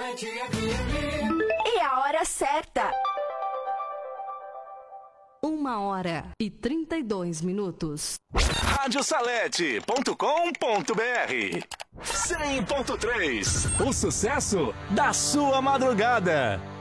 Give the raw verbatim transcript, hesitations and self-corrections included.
E a hora certa. Uma hora e trinta e dois minutos. rádio salete ponto com ponto br cem ponto três. O sucesso da sua madrugada.